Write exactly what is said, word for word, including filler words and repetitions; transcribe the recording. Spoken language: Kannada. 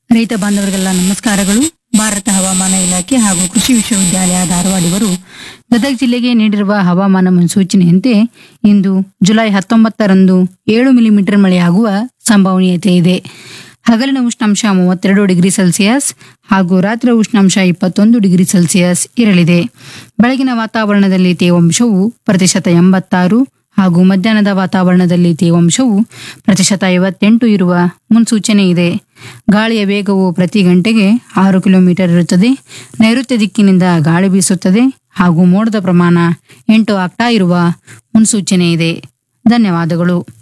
ರೈತ ಬಾಂಧವರಿಗೆಲ್ಲ ನಮಸ್ಕಾರಗಳು. ಭಾರತ ಹವಾಮಾನ ಇಲಾಖೆ ಹಾಗೂ ಕೃಷಿ ವಿಶ್ವವಿದ್ಯಾಲಯ ಧಾರವಾಡ ಇವರು ಗದಗ ಜಿಲ್ಲೆಗೆ ನೀಡಿರುವ ಹವಾಮಾನ ಮುನ್ಸೂಚನೆಯಂತೆ ಇಂದು ಜುಲೈ ಹತ್ತೊಂಬತ್ತರಂದು ಏಳು ಮಿಲಿಮೀಟರ್ ಮಳೆಯಾಗುವ ಸಂಭವನೀಯತೆ ಇದೆ. ಹಗಲಿನ ಉಷ್ಣಾಂಶ ಮೂವತ್ತೆರಡು ಡಿಗ್ರಿ ಸೆಲ್ಸಿಯಸ್ ಹಾಗೂ ರಾತ್ರಿ ಉಷ್ಣಾಂಶ ಇಪ್ಪತ್ತೊಂದು ಡಿಗ್ರಿ ಸೆಲ್ಸಿಯಸ್ ಇರಲಿದೆ. ಬೆಳಗಿನ ವಾತಾವರಣದಲ್ಲಿ ತೇವಾಂಶವು ಪ್ರತಿಶತ ಎಂಬತ್ತಾರು ಹಾಗೂ ಮಧ್ಯಾಹ್ನದ ವಾತಾವರಣದಲ್ಲಿ ತೇವಾಂಶವು ಪ್ರತಿಶತ ಐವತ್ತೆಂಟು ಇರುವ ಮುನ್ಸೂಚನೆ ಇದೆ. ಗಾಳಿಯ ವೇಗವು ಪ್ರತಿ ಗಂಟೆಗೆ ಆರು ಕಿಲೋಮೀಟರ್ ಇರುತ್ತದೆ. ನೈಋತ್ಯ ದಿಕ್ಕಿನಿಂದ ಗಾಳಿ ಬೀಸುತ್ತದೆ ಹಾಗೂ ಮೋಡದ ಪ್ರಮಾಣ ಎಂಟು ಆಗ್ತಾ ಇರುವ ಮುನ್ಸೂಚನೆ ಇದೆ. ಧನ್ಯವಾದಗಳು.